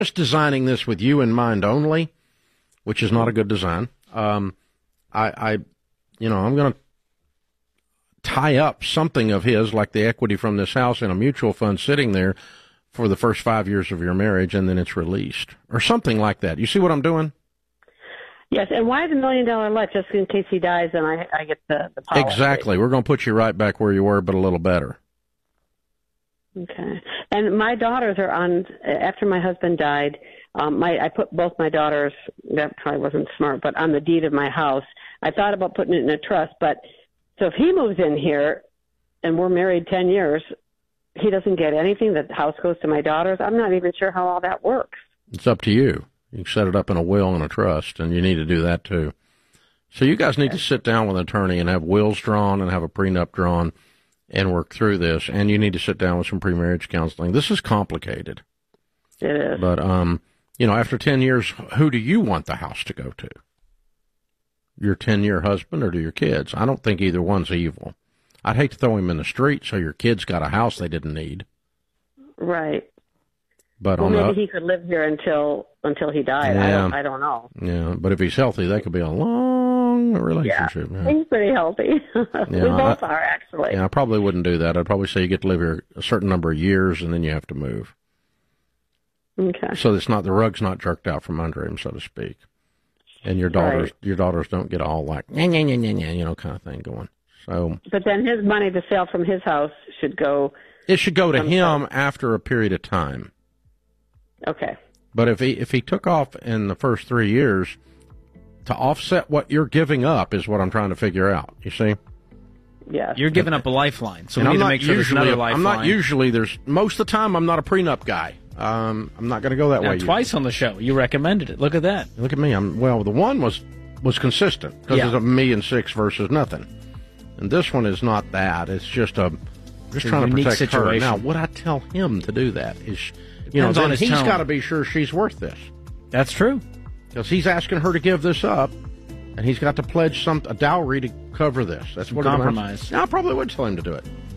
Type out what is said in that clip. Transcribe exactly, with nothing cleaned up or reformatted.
just designing this with you in mind only, which is not a good design. Um, I, I, you know, I'm going to tie up something of his, like the equity from this house, in a mutual fund sitting there for the first five years of your marriage, and then it's released, or something like that. You see what I'm doing? Yes, and why the million dollar life? Just in case he dies, and I, I get the, the policy. Exactly. We're going to put you right back where you were, but a little better. Okay. And my daughters are on, after my husband died, um, my I put both my daughters, that probably wasn't smart, but on the deed of my house. I thought about putting it in a trust, but so if he moves in here and we're married ten years, he doesn't get anything. The house goes to my daughters. I'm not even sure how all that works. It's up to you. You can set it up in a will and a trust, and you need to do that too. So you guys need to sit down with an attorney and have wills drawn and have a prenup drawn and work through this. And you need to sit down with some pre-marriage counseling. This is complicated. It is. But, um, you know, after ten years, who do you want the house to go to? Your ten-year husband or to your kids? I don't think either one's evil. I'd hate to throw him in the street so your kids got a house they didn't need. Right. But well, on maybe the, he could live here until until he died. Yeah. I don't. I don't know. Yeah, but if he's healthy, that could be a long relationship. Yeah, yeah. He's pretty healthy. Yeah, we both I, are, actually. Yeah, I probably wouldn't do that. I'd probably say you get to live here a certain number of years, and then you have to move. Okay. So it's not the rug's not jerked out from under him, so to speak. And your daughters, Right. your daughters don't get all like, nah, nah, nah, nah, nah, you know, kind of thing going. So, but then his money, the sale from his house, should go. it should go to I'm him sorry. after a period of time. Okay. But if he if he took off in the first three years to offset what you're giving up is what I'm trying to figure out. You see? Yeah. You're giving up a lifeline, so And we I'm need to not make sure there's usually another a- lifeline. I'm not usually there's most of the time I'm not a prenup guy. Um, I'm not going to go that Now, way. twice on the show, you recommended it. Look at that. Look at me. I'm well. The one was was consistent because Yeah. it's a million six versus nothing, and this one is not that. It's just a just It's a trying to unique protect her. situation. Now, would I tell him to do that? Is you know, Depends on then his he's tone. got to be sure she's worth this That's true. because he's asking her to give this up, and he's got to pledge some a dowry to cover this. That's Some what it amounts- compromise. Yeah, I probably would tell him to do it.